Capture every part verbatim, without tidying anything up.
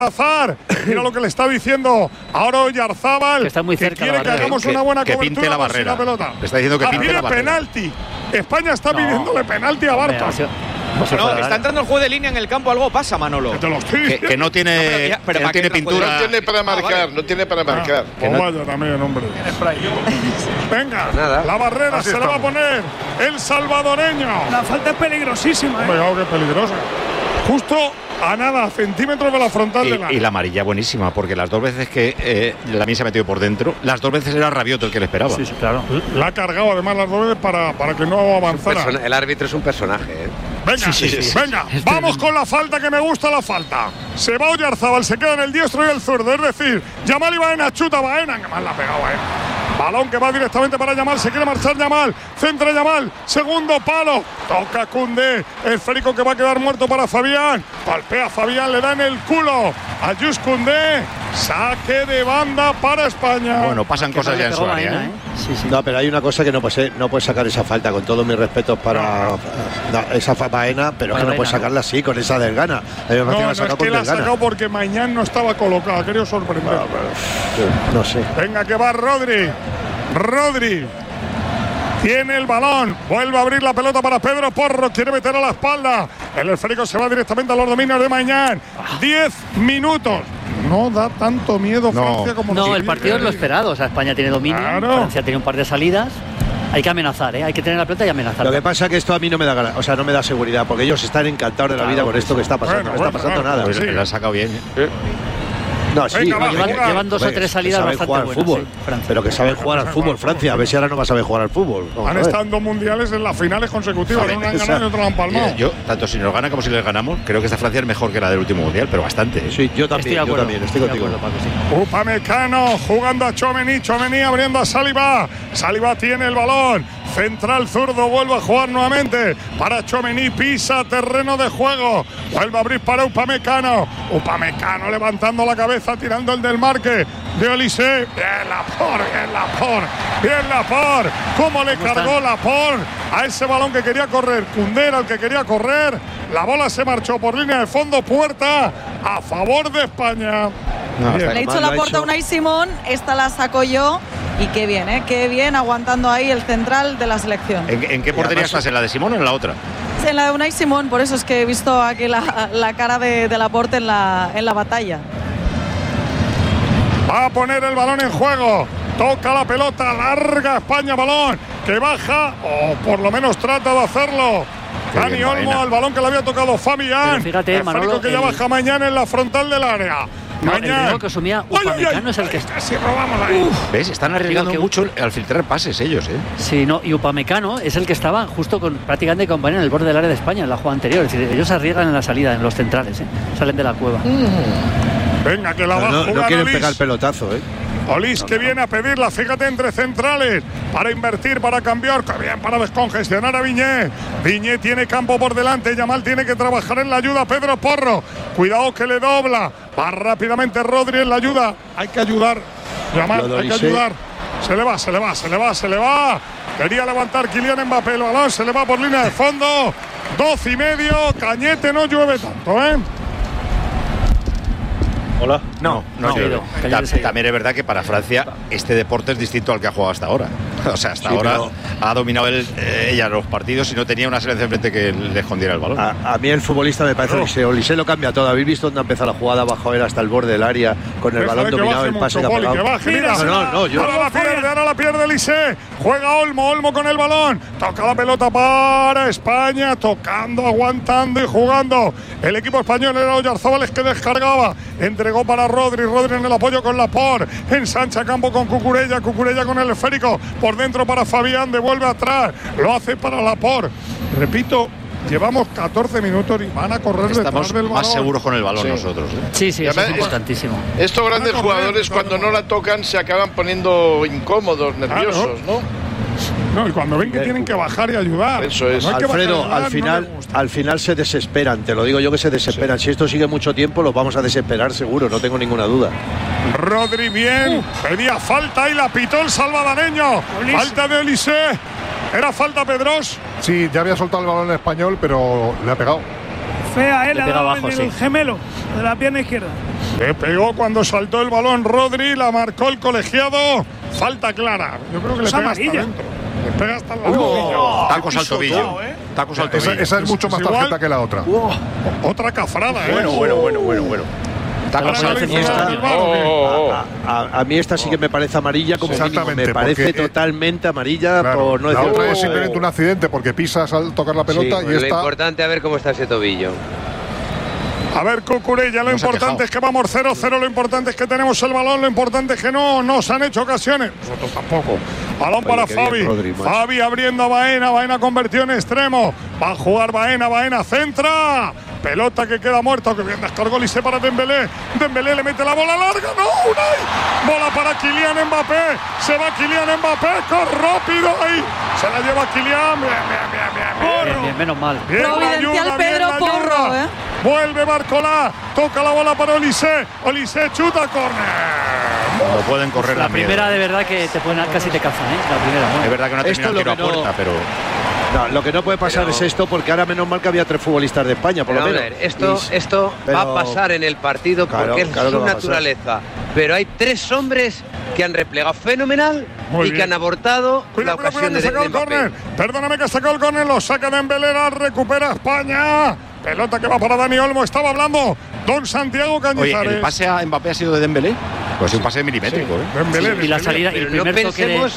Azar, mira lo que le está diciendo ahora Oyarzábal, que está muy cerca, que quiere que hagamos que, una buena que cobertura pinte la barrera. La pelota. Le está diciendo que ah, pinte la barrera. penalti. España está no. pidiéndole penalti a Bartos. No, no, está entrando el juego de línea en el campo, algo pasa, Manolo. Que te lo estoy que, que no tiene, no, pero ya, pero que no tiene pintura. No tiene para marcar, ah, vale. no tiene para marcar. Ah, no vaya también, hombre. Venga, Nada. la barrera Así se estamos. la va a poner el salvadoreño. La falta es peligrosísima. ¿eh? Oiga, qué peligrosa. Justo a nada, centímetros de la frontal y, de la. Y la amarilla buenísima, porque las dos veces que eh, Lamine se ha metido por dentro, las dos veces era Rabiot el que le esperaba. Sí, sí, claro. La ha cargado además las dos veces para, para que no avanzara. El árbitro es un personaje, ¿eh? Venga, sí, sí, sí, venga, sí. vamos con la falta, que me gusta la falta. Se va Oyarzábal, se queda en el diestro y el zurdo. Es decir, Yamal y Baena, chuta Baena, que mal la ha pegado Baena. Balón que va directamente para Yamal, se quiere marchar Yamal, centra Yamal, segundo palo, toca Koundé, el esférico que va a quedar muerto para Fabián, golpea Fabián, le da en el culo a Jules Koundé, saque de banda para España. Bueno, pasan cosas ya en su área, ¿eh? Sí, sí. No, pero hay una cosa que no puede, no puede sacar esa falta, con todos mis respetos para no. esa Baena, pero es que no puede sacarla así, con esa desgana. No, no, no es que la ha sacado porque mañana no estaba colocada, quería sorprender. No, pero, no sé. Venga, que va Rodri. Rodri tiene el balón, vuelve a abrir la pelota para Pedro Porro, quiere meter a la espalda, el esférico se va directamente a los dominios de Mañán. Diez minutos. No da tanto miedo no. Francia como no, el partido es lo esperado, o sea, España tiene dominio, claro. Francia tiene un par de salidas. Hay que amenazar, ¿eh? Hay que tener la pelota y amenazar. Lo que pasa es que esto a mí no me da gana, o sea, no me da seguridad, porque ellos están encantados de la vida claro, con esto que está pasando. Bueno, no está pasando bueno, nada. Pues sí. Lo han sacado bien. ¿eh? No, sí, Venga, llevan, llevan dos o tres salidas bastante jugar buenas. Fútbol, sí, pero que saben jugar al fútbol, Francia. A ver si ahora no va a saber jugar al fútbol. Vamos han estado en dos mundiales en las finales consecutivas. Uno han ganado y otro han palmado. Yo, tanto si nos gana como si les ganamos, creo que esta Francia es mejor que la del último mundial, pero bastante. Sí, yo también, estoy yo también, estoy, estoy contigo. Acuerdo, sí. Upamecano jugando a Tchouaméni, Tchouaméni abriendo a Saliba. Saliba tiene el balón. Central zurdo, vuelve a jugar nuevamente para Tchouaméni, pisa terreno de juego, vuelve a abrir para Upamecano, Upamecano levantando la cabeza, tirando el del marque de Olise, bien Laporte, bien Laporte, bien Laporte, cómo le cargó Laporte a ese balón que quería correr, Koundé era el que quería correr, la bola se marchó por línea de fondo, puerta a favor de España. No, le he hecho la puerta a Unai Simón, esta la saco yo. Y qué bien, ¿eh? Qué bien aguantando ahí el central de la selección. ¿En, en qué portería estás? ¿En la de Simón o en la otra? Sí, en la de Unai Simón, por eso es que he visto aquí la, la cara de, de Laporte en la, en la batalla. Va a poner el balón en juego. Toca la pelota, larga España, balón que baja, o por lo menos trata de hacerlo. Dani Olmo al balón que le había tocado Fabián. Fíjate, el Manolo, que ya baja mañana en la frontal del área. No, el ritmo que asumía Upamecano es el que está. Casi robamos ahí. Uf, ¿ves? Están arriesgando que... mucho al filtrar pases ellos, ¿eh? Sí, no, y Upamecano es el que estaba justo con prácticamente con Baena en el borde del área de España en la jugada anterior. Es decir, ellos arriesgan en la salida, en los centrales, ¿eh? Salen de la cueva. Mm. Venga, que la va a jugar. No quieren Olis. pegar el pelotazo, ¿eh? Olis, no, que no. viene a pedirla, fíjate, entre centrales, para invertir, para cambiar, que bien, para descongestionar a Viñé. Viñé tiene campo por delante, Yamal tiene que trabajar en la ayuda, Pedro Porro, cuidado que le dobla, va rápidamente Rodri en la ayuda, hay que ayudar, Yamal, hay que ayudar, se le va, se le va, se le va, se le va, quería levantar Kylian Mbappé el balón, se le va por línea de fondo, doce y medio, Cañete, no llueve tanto, ¿eh? Hola. No, no, no, no, no, no. También es verdad que para Francia este deporte es distinto al que ha jugado hasta ahora. O sea, hasta sí, ahora ha dominado él, eh, ella los partidos y no tenía una selección frente que le escondiera el balón. A, a mí el futbolista me parece Olise. Olise lo cambia todo. ¿Habéis visto dónde ha empezado la jugada? Bajo él hasta el borde del área con el balón dominado, el pase que ha pegado. Que baje, mira. No, no, no, yo... Ahora la pierde, ahora la pierde Olise. Juega Olmo, Olmo con el balón. Toca la pelota para España, tocando, aguantando y jugando. El equipo español era Oyarzábal que descargaba. Entregó para Rodri, Rodri en el apoyo con Laporte, ensancha campo con Cucurella, Cucurella con el esférico, por dentro para Fabián, devuelve atrás, lo hace para Laporte. Repito, llevamos catorce minutos y van a correr Estamos detrás del balón. más seguros con el balón sí. nosotros. ¿eh? Sí, sí, eso es importantísimo. Estos grandes jugadores cuando no la tocan se acaban poniendo incómodos, nerviosos, ¿no? No, y cuando ven que tienen que bajar y ayudar. Eso es. No Alfredo, ayudar, al final, no al final se desesperan, te lo digo yo que se desesperan. Sí. Si esto sigue mucho tiempo, los vamos a desesperar seguro, no tengo ninguna duda. Rodri bien, uh. pedía falta y la pitó el salvadoreño. Olise. Falta de Olise. ¿Era falta, Pedros? Sí, ya había soltado el balón en español, pero le ha pegado. Fea, él le ha pega dado abajo, en sí. el gemelo de la pierna izquierda. Le pegó cuando saltó el balón Rodri, la marcó el colegiado. Falta clara. Yo creo que le pega hasta dentro. Le pega hasta el tobillo. Tacos al tobillo. Tacos al tobillo. Esa, esa es mucho más tarjeta que la otra. Wow. Otra cafrada, ¿eh? Bueno, bueno, bueno, bueno, bueno. Tacos al tobillo. A, a, a mí esta sí que me parece amarilla, como mínimo. Me parece porque, totalmente amarilla, claro, por no la decir. otra es simplemente un accidente porque pisas al tocar la pelota sí, y esta. Lo importante a ver cómo está ese tobillo. A ver, Cucurella, lo no importante es que vamos cero cero, lo importante es que tenemos el balón, lo importante es que no nos han hecho ocasiones. Nosotros tampoco. Balón Oye, para Fabi. Bien, Rodri, Fabi abriendo a Baena, Baena convirtió en extremo. Va a jugar Baena, Baena centra. Pelota que queda muerta, que bien descargó Olise para Dembélé. Dembélé le mete la bola larga, no, Unai. Bola para Kylian Mbappé. Se va Kylian Mbappé, corre rápido ahí. Se la lleva Kylian. Bien, bien, bien, bien. Bien, bien, menos mal. Bien, Providencial ayuda, Pedro bien, Porro, ¿eh? Vuelve Barcolá, toca la bola para Olise. Olise chuta, córner. No pueden correr la la primera de verdad que te pueden, casi te cazan, ¿eh? La primera, ¿no? Es verdad que no termina el tiro a puerta, no, pero. No, lo que no puede pasar pero, es esto, porque ahora menos mal que había tres futbolistas de España, por lo menos. Ver, esto y, esto pero, va a pasar en el partido porque claro, es claro su naturaleza. Pero hay tres hombres que han replegado fenomenal Muy y bien. que han abortado cuidado, la ocasión cuidado, de, de, de Mbappé. Perdóname que sacó el córner, lo saca de Dembélé, recupera España. Pelota que va para Dani Olmo, estaba hablando Don Santiago Cañizares. Oye, ¿el pase a Mbappé ha sido de Dembélé? Pues sí. un pase milimétrico, sí. ¿eh? Dembélé, sí, Dembélé. Y la salida, y el primer no pensemos,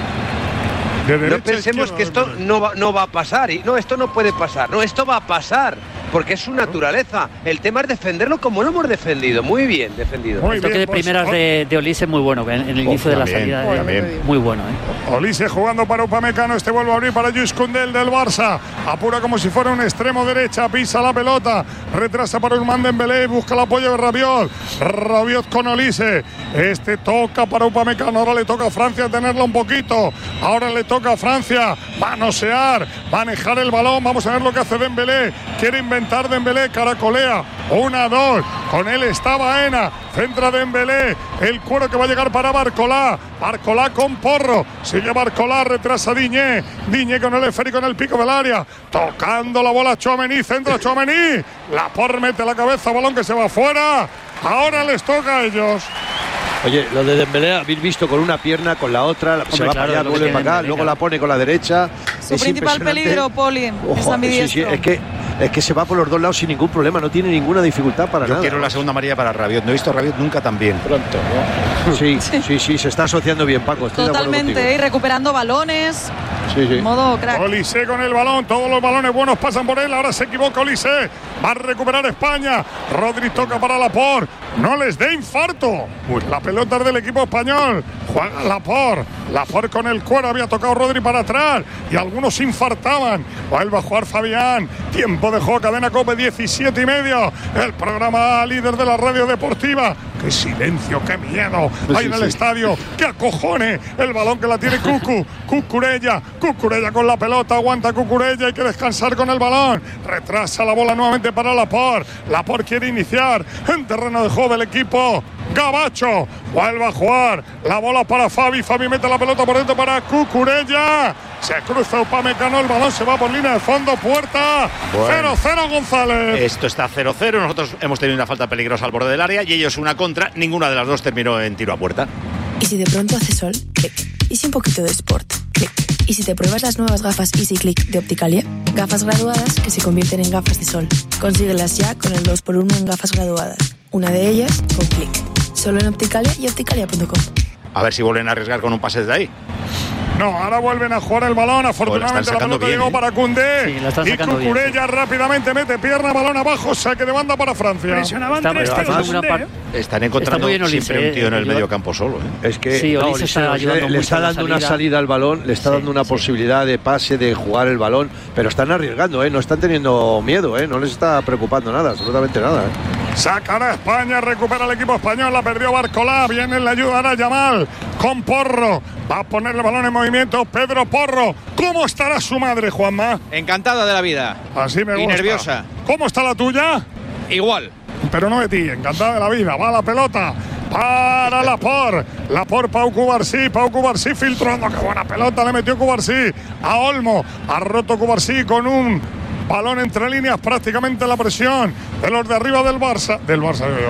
toque de... No pensemos que esto no va, no va a pasar. Y no, esto no puede pasar. No, esto va a pasar. Porque es su naturaleza. El tema es defenderlo como lo hemos defendido. Muy bien defendido. Muy el toque bien, de pues, primeras de, de Olise muy bueno. En, en el inicio oh, de la bien, salida. Eh, muy bueno. ¿eh? Olise jugando para Upamecano. Este vuelve a abrir para Lluís Koundé del Barça. Apura como si fuera un extremo derecha. Pisa la pelota. Retrasa para Ousmane Dembélé. Busca el apoyo de Rabiot. Rabiot con Olise. Este toca para Upamecano. Ahora le toca a Francia tenerla un poquito. Ahora le toca a Francia manosear, manejar el balón. Vamos a ver lo que hace Dembélé. Quiere inventar Dembélé, caracolea, una, dos, con él está Baena, centra Dembélé, el cuero que va a llegar para Barcolá, Barcolá con Porro, sigue Barcolá, retrasa Diñé, Diñé con el esférico en el pico del área, tocando la bola Tchouaméni, centra Tchouaméni, la Por mete la cabeza, balón que se va afuera, ahora les toca a ellos. Oye, lo de Dembélé habéis visto con una pierna, con la otra, Hombre, se va claro, para allá, vuelve para acá, luego la pone con la derecha. Su es principal peligro, Paulín, es ambidiestro. Sí, sí, es que es que se va por los dos lados sin ningún problema, no tiene ninguna dificultad para Yo nada. Yo quiero la segunda amarilla para Rabiot, no he visto a Rabiot nunca tan bien. Pronto, ¿no? Sí, sí, sí, sí, se está asociando bien, Paco. Estoy Totalmente, y recuperando balones. Sí, sí. Modo crack. Olise con el balón, todos los balones buenos pasan por él, ahora se equivoca Olise, va a recuperar España, Rodri toca para Laporte, no les dé infarto, Uy. la pelota es del equipo español, juega Laporte, Laporte con el cuero, había tocado Rodri para atrás y algunos infartaban, vuelve a jugar Fabián, tiempo de juego, cadena COPE diecisiete y medio, el programa líder de la radio deportiva. ¡Qué silencio, qué miedo! Hay en el sí. estadio, ¡qué acojone! El balón que la tiene Cucu, Cucurella, Cucurella con la pelota, aguanta Cucurella, hay que descansar con el balón. Retrasa la bola nuevamente para Laporte. Laporte quiere iniciar en terreno de juego del equipo. Gabacho, vuelve a jugar. La bola para Fabi, Fabi mete la pelota por dentro para Cucurella. Se cruza Upamecano, el balón se va por línea de fondo, puerta. cero cero bueno. González. Esto está cero cero, nosotros hemos tenido una falta peligrosa al borde del área y ellos una contra, ninguna de las dos terminó en tiro a puerta. ¿Y si de pronto hace sol? Clic. ¿Y si un poquito de sport? Clic. ¿Y si te pruebas las nuevas gafas Easy Click de Opticalia? Gafas graduadas que se convierten en gafas de sol. Consíguelas ya con el dos por uno en gafas graduadas. Una de ellas con Clic. Solo en Opticalia y opticalia punto com. A ver si vuelven a arriesgar con un pase desde ahí. No, ahora vuelven a jugar el balón. Afortunadamente la pelota bien, llegó ¿eh? para Koundé. Sí, y Cucurella bien, sí. rápidamente mete pierna, balón abajo, saque de banda para Francia. Presionaban tres tiros. Están encontrando está siempre Olise, un tío en el eh, medio campo solo. ¿eh? Es que sí, no, Olise está Olise le, le está dando una salida al balón, le está sí, dando una sí. posibilidad de pase, de jugar el balón, pero están arriesgando, ¿eh? No están teniendo miedo, ¿eh? No les está preocupando nada, absolutamente nada. ¿eh? Sacará a España, recupera el equipo español, la perdió Barcolá, viene la ayuda a Yamal con Porro, va a poner el balón en movimiento Pedro Porro. ¿Cómo estará su madre, Juanma? Encantada de la vida. Así me gusta. Y nerviosa. ¿Cómo está la tuya? Igual. Pero no de ti, encantada de la vida. Va la pelota para Laporte. Laporte, Pau Cubarsí. Pau Cubarsí filtrando. Qué buena pelota le metió Cubarsí a Olmo. Ha roto Cubarsí con un balón entre líneas, prácticamente la presión de los de arriba del Barça. Del Barça, yo,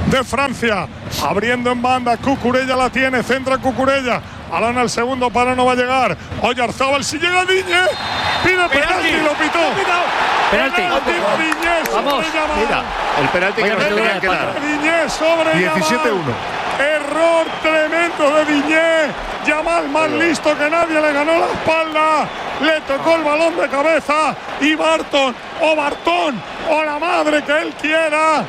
de Francia. Abriendo en banda, Cucurella la tiene, centra Cucurella. Balón al segundo palo, no va a llegar. Oyarzábal, si llega Diñé, pide penalti, lo pitó. Penalti. Diñé, vamos, mira, el penalti que nos tenían que dar. Diñé sobre diecisiete uno. Error tremendo de Diñé. Yamal más listo que nadie, le ganó la espalda. Le tocó el balón de cabeza. Y Barton, o Bartón, o la madre que él quiera,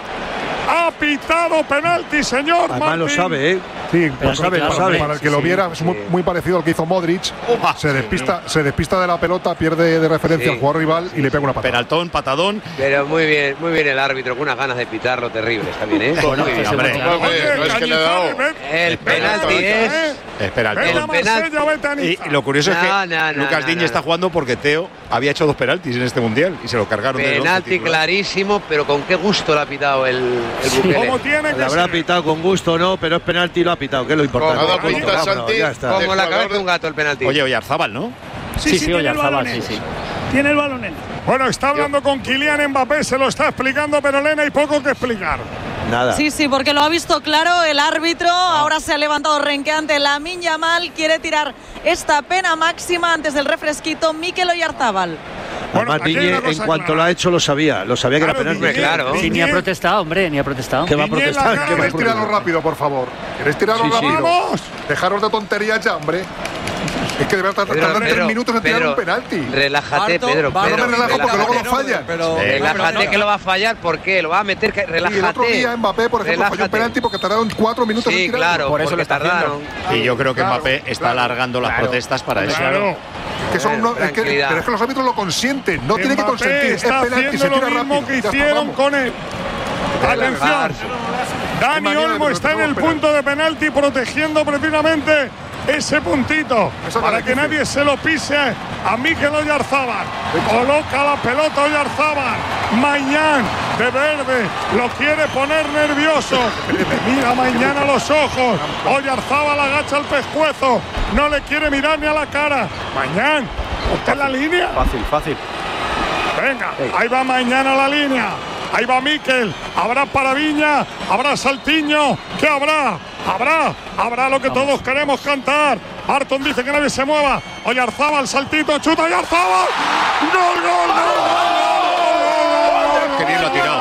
ha pitado penalti, señor. Además Martín. lo sabe, ¿eh? Sí, lo sabe, lo sabe. Para el que lo viera, es muy, muy parecido al que hizo Modric. Se despista, se despista de la pelota, pierde de referencia Sí. al jugador rival y le pega una patada. Penaltón, patadón. Pero muy bien, muy bien el árbitro, con unas ganas de pitarlo terrible, está bien, ¿eh? Bueno, Muy bien. que se hombre. claro. Oye, no es que le he dado. El penalti es… Es penalti. Vete a El penalti. Marsella, vete a Y Niza. lo curioso es que No, no, no, Lucas no, Diñé no, está no. jugando porque Teo había hecho dos penaltis en este mundial y se lo cargaron del once Penalti titular. clarísimo, pero con qué gusto lo ha pitado el, el Bukele. ¿Cómo tiene que Le habrá ser? pitado con gusto o no, pero es penalti y lo ha pitado, que es lo importante. Ha dado Punto, punta, vámonos, Santi. ya está. Como la jugador cabeza de- de un gato el penalti. Oye, Oyarzábal, ¿no? Sí, Sí, sí, sí, tiene el Oyarzábal, balón sí, él. sí. Tiene el balón él. Bueno, está hablando con Kylian Mbappé, se lo está explicando, pero Elena hay poco que explicar. Nada. Sí, sí, porque lo ha visto claro el árbitro. Ahora se ha levantado renqueante. Lamine Yamal quiere tirar esta pena máxima antes del refresquito. Mikel Oyarzábal. Bueno, Además, aquí hay Diñé, una en cosa cuanto clara. lo ha hecho, lo sabía. Lo sabía que Claro, era penalti. Diñé, claro. Sí, ni ha protestado, hombre, ni ha protestado. ¿Qué va a Diñé en la protestar? cara ¿Qué va a de ¿Queréis tirarlo protestar? rápido, por favor? ¿Queréis tirarlo Sí, sí. rápido? ¡Vamos! Dejaros de tonterías ya, hombre. Es que debe tardar Pedro, tres Pedro, minutos en tirar Pedro, un penalti. Relájate, Barto, Pedro. Barto, No Pedro, me relajo porque luego lo relájate. fallan. Pero, Relájate que lo va a fallar, ¿por qué? Lo va a meter, que, Y relájate. el otro día Mbappé, por ejemplo, falló un Relájate. penalti porque tardaron cuatro minutos en Sí, tirarlo. claro, Por eso porque lo está tardaron. Y yo creo que Claro, Mbappé está claro, alargando las claro. protestas para eso. Claro. Que son unos- es que, Tranquilidad. pero es que los árbitros lo consienten. No tiene que Mbappé consentir. Es está penalti, se haciendo tira lo mismo rápido. que Ya está, hicieron vamos. con él. Atención. Dani manía de Olmo está en el protestar punto de penalti protegiendo precisamente ese puntito Esa para es la que que nadie se lo pise a Mikel Oyarzábal. Coloca la pelota Oyarzábal. Mañán de verde lo quiere poner nervioso. Le mira mañana a los ojos. Oyarzábal agacha el pescuezo. No le quiere mirar ni a la cara. Mañán, ¿usted en la línea? Fácil, fácil. Venga, ahí va mañana la línea. Ahí va Mikel. Habrá para Viña. Habrá Saltiño. ¿Qué habrá? Habrá. Habrá lo que todos queremos cantar. Barton dice que nadie se mueva. Oyarzábal, saltito, chuta Oyarzábal. ¡Gol, gol, gol, gol, gol, gol! Qué bien lo ha tirado.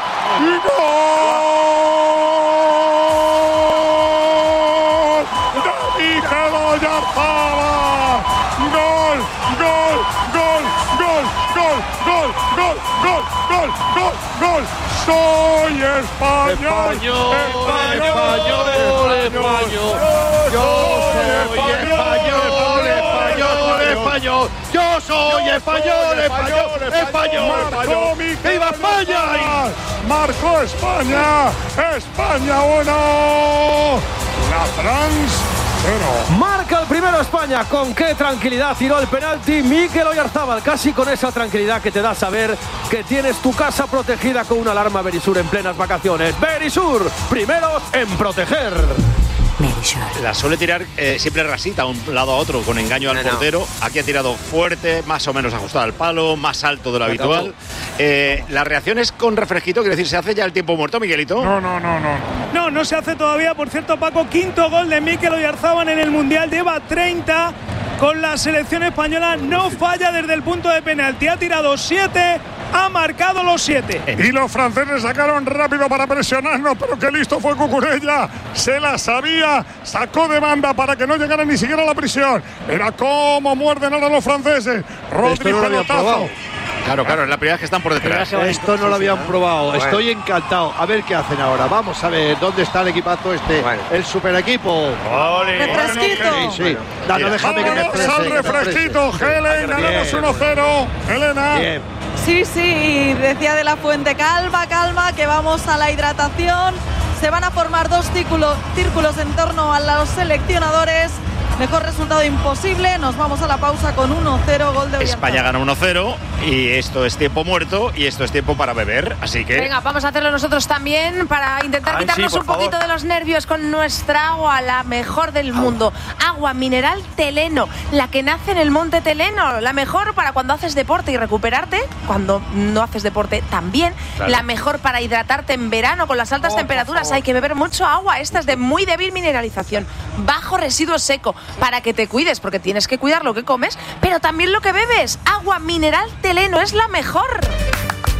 ¡Gol! ¡De Mikel Oyarzábal! ¡Gol, gol, gol, gol, gol, gol, gol, gol, gol, gol, gol! ¡Soy español! ¡Español! ¡Español! ¡Yo soy español! ¡Español! español. Yo soy español, español, español. Marcó Mikel ¡Viva España! Marcó España. España uno. La France cero. Marca el primero España. Con qué tranquilidad tiró el penalti Mikel Oyarzábal. Casi con esa tranquilidad que te da saber que tienes tu casa protegida con una alarma Verisur en plenas vacaciones. Verisur, primeros en proteger. La suele tirar eh, siempre rasita a un lado a otro con engaño al No, no. portero. Aquí ha tirado fuerte, más o menos ajustado al palo, más alto de lo habitual. Eh, la reacción es con refresquito, quiere decir, ¿se hace ya el tiempo muerto, Miguelito? No, no, no, no. No, no se hace todavía. Por cierto, Paco, quinto gol de Mikel Oyarzábal en el Mundial. Lleva treinta con la selección española. No falla desde el punto de penalti. Ha tirado siete, ha marcado los siete. Y los franceses sacaron rápido para presionarnos, pero qué listo fue Cucurella. Se la sabía, sacó de banda para que no llegara ni siquiera a la prisión. Era como muerden ahora los franceses. Rodri, no lo habían pelotazo. probado. Claro, claro, es la primera vez que están por detrás. Esto no lo habían probado. Bueno. Estoy encantado. A ver qué hacen ahora. Vamos a ver dónde está el equipazo este. Bueno. El super equipo. Refresquito. Sí, sí. No, no, déjame que me Vámonos exprese, al que me refresquito, exprese. Helen, ganamos Bien. uno cero. Elena. Bien. Sí, sí, decía de la Fuente, calma, calma, que vamos a la hidratación. Se van a formar dos círculos, círculos en torno a los seleccionadores. Mejor resultado imposible. Nos vamos a la pausa con uno cero, gol de Oyarzabal. España gana uno cero y esto es tiempo muerto y esto es tiempo para beber, así que... Venga, vamos a hacerlo nosotros también para intentar Ay, quitarnos sí, un poquito favor. de los nervios con nuestra agua, la mejor del agua. mundo. Agua mineral Teleno, la que nace en el monte Teleno, la mejor para cuando haces deporte y recuperarte, cuando no haces deporte también, claro. La mejor para hidratarte en verano con las altas oh, temperaturas. Hay que beber mucho agua, esta es de muy débil mineralización, bajo residuo seco, para que te cuides, porque tienes que cuidar lo que comes, pero también lo que bebes. Agua mineral Teleno es la mejor.